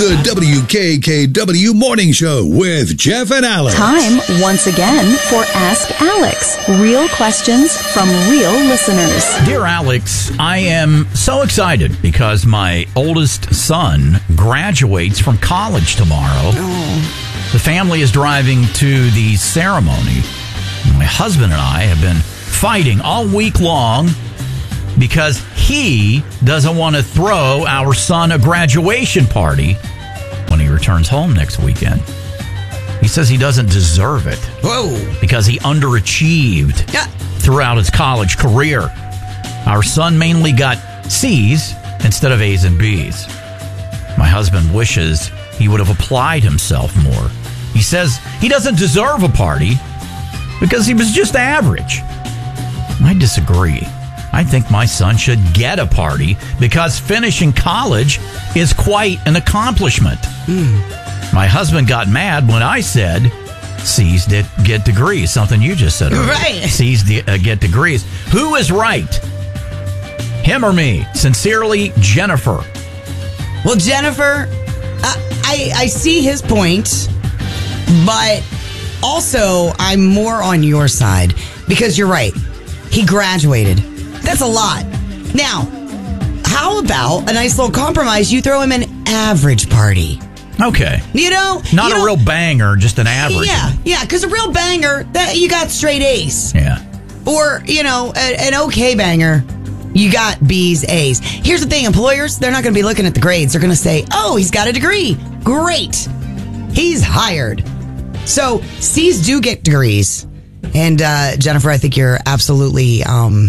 The WKKW Morning Show with Jeff and Alex. Time once again for Ask Alex. Real questions from real listeners. Dear Alex, I am so excited because my oldest son graduates from college tomorrow. The family is driving to the ceremony. My husband and I have been fighting all week long because he doesn't want to throw our son a graduation party when he returns home next weekend. He says he doesn't deserve it. Whoa. Because he underachieved throughout his college career. Our son mainly got C's instead of A's and B's. My husband wishes he would have applied himself more. He says he doesn't deserve a party because he was just average. I disagree. I think my son should get a party because finishing college is quite an accomplishment. My husband got mad when I said C's get degrees, something you just said earlier. Right. C's get degrees. Who is right? Him or me? Sincerely, Jennifer. Well, Jennifer, I see his point, but also I'm more on your side because you're right. He graduated. That's a lot. Now, how about a nice little compromise? You throw him an average party. Okay. Not a real banger, just an average. Yeah, because a real banger, that you got straight A's. Yeah. Or, an okay banger, you got B's, A's. Here's the thing, employers, they're not going to be looking at the grades. They're going to say, oh, he's got a degree. Great. He's hired. So, C's do get degrees. And, Jennifer, I think you're absolutely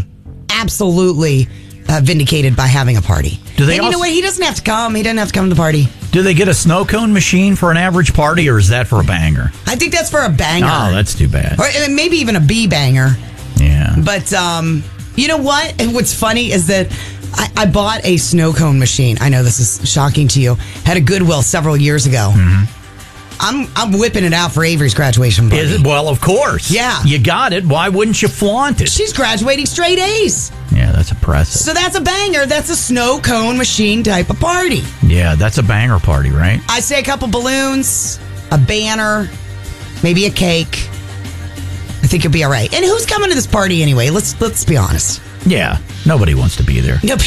vindicated by having a party. And you know what? He doesn't have to come. He doesn't have to come to the party. Do they get a snow cone machine for an average party, or is that for a banger? I think that's for a banger. Oh, that's too bad. Or maybe even a B banger. Yeah. But you know what? And what's funny is that I bought a snow cone machine. I know this is shocking to you. Had a Goodwill several years ago. Mm-hmm. I'm whipping it out for Avery's graduation party. Is it? Well, of course. Yeah. You got it. Why wouldn't you flaunt it? She's graduating straight A's. Yeah, that's impressive. So that's a banger. That's a snow cone machine type of party. Yeah, that's a banger party, right? I say a couple balloons, a banner, maybe a cake. I think you'll be all right. And who's coming to this party anyway? Let's be honest. Yeah, nobody wants to be there. Nope.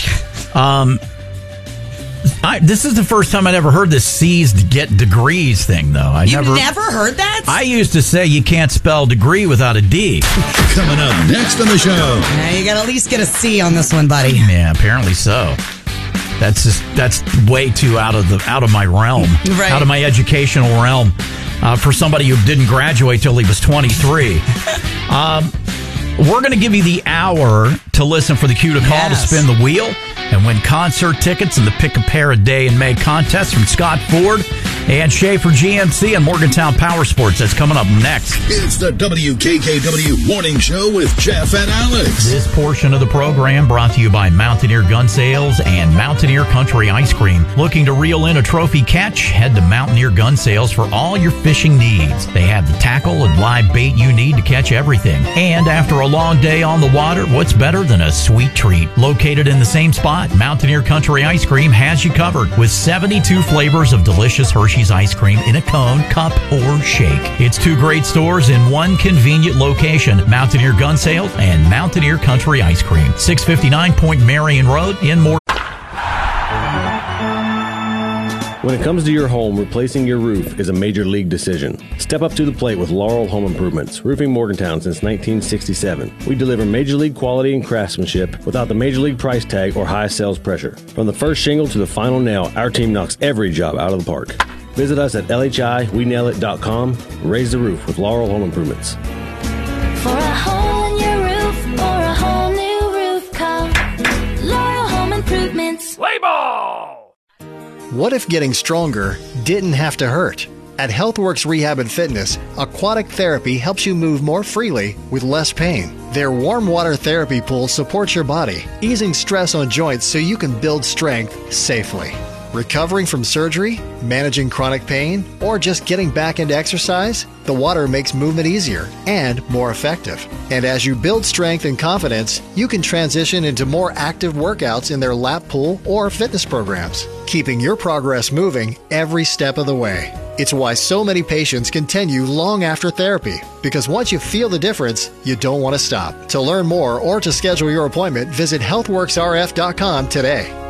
This is the first time I'd ever heard this C's get degrees thing, though. You've never heard that? I used to say you can't spell degree without a D. Coming up next on the show. Now you got to at least get a C on this one, buddy. Yeah, apparently so. That's way too out of my realm, right. Out of my educational realm. For somebody who didn't graduate till he was 23. We're going to give you the hour to listen for the cue to call to spin the wheel and win concert tickets in the Pick a Pair a Day in May contest from Scott Ford and Schaefer GMC and Morgantown Power Sports. That's coming up next. It's the WKKW Morning Show with Jeff and Alex. This portion of the program brought to you by Mountaineer Gun Sales and Mountaineer Country Ice Cream. Looking to reel in a trophy catch? Head to Mountaineer Gun Sales for all your fishing needs. They have the tackle and live bait you need to catch everything. And after a long day on the water, what's better than a sweet treat? Located in the same spot, Mountaineer Country Ice Cream has you covered with 72 flavors of delicious Hershey's ice cream in a cone, cup, or shake. It's two great stores in one convenient location, Mountaineer Gun Sales and Mountaineer Country Ice Cream, 659 Point Marion Road in Morgantown. When it comes to your home, replacing your roof is a major league decision. Step up to the plate with Laurel Home Improvements, roofing Morgantown since 1967. We deliver major league quality and craftsmanship without the major league price tag or high sales pressure. From the first shingle to the final nail, our team knocks every job out of the park. Visit us at LHIWeNailIt.com. Raise the roof with Laurel Home Improvements. For a hole in your roof or a whole new roof, call Laurel Home Improvements. Play ball! What if getting stronger didn't have to hurt? At HealthWorks Rehab and Fitness, aquatic therapy helps you move more freely with less pain. Their warm water therapy pool supports your body, easing stress on joints so you can build strength safely. Recovering from surgery, managing chronic pain, or just getting back into exercise, the water makes movement easier and more effective. And as you build strength and confidence, you can transition into more active workouts in their lap pool or fitness programs, keeping your progress moving every step of the way. It's why so many patients continue long after therapy, because once you feel the difference, you don't want to stop. To learn more or to schedule your appointment, visit healthworksrf.com today.